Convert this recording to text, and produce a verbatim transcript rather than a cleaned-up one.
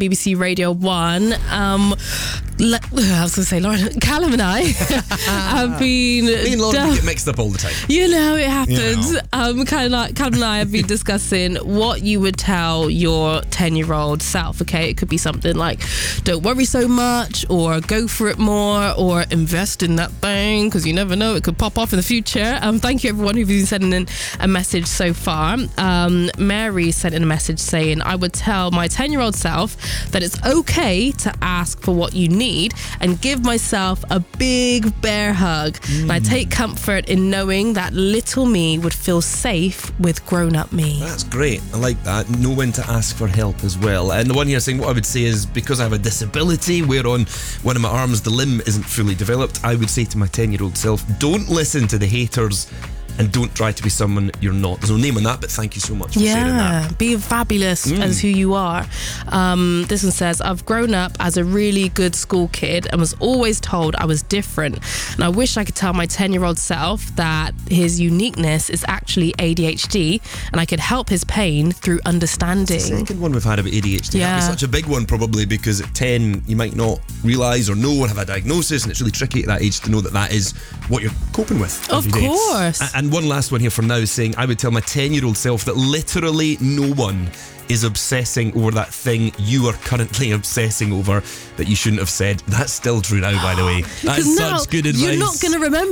B B C Radio one. Um, le- I was going to say, Lauren, Callum and I have been... Me and Lauren d- get mixed up all the time. You know, it happens. You know. Um, Callum, and I, Callum and I have been discussing what you would tell your ten-year-old self, okay? It could be something like, don't worry so much, or go for it more, or invest in that thing, because you never know, it could pop off in the future. Um, thank you, everyone who's been sending in a message so far. Um, Mary sent in a message saying, I would tell my ten-year-old self that it's okay to ask for what you need and give myself a big bear hug. Mm. And I take comfort in knowing that little me would feel safe with grown-up me. That's great. I like that. Know when to ask for help as well. And the one here saying, what I would say is, because I have a disability where on one of my arms the limb isn't fully developed, I would say to my ten-year-old self, don't listen to the haters and don't try to be someone you're not. There's no name on that, but thank you so much for yeah, sharing that. Be fabulous mm. as who you are. Um, this one says, I've grown up as a really good school kid and was always told I was different. And I wish I could tell my ten-year-old self that his uniqueness is actually A D H D and I could help his pain through understanding. It's the second one we've had about A D H D. Yeah. That'd be such a big one probably, because at ten you might not realise or know or have a diagnosis, and it's really tricky at that age to know that that is what you're coping with. Of every day. course. And one last one here for now is saying, I would tell my ten-year-old self that literally no one is obsessing over that thing you are currently obsessing over that you shouldn't have said. That's still true now, by the way. That's now such good advice. You're not going to remember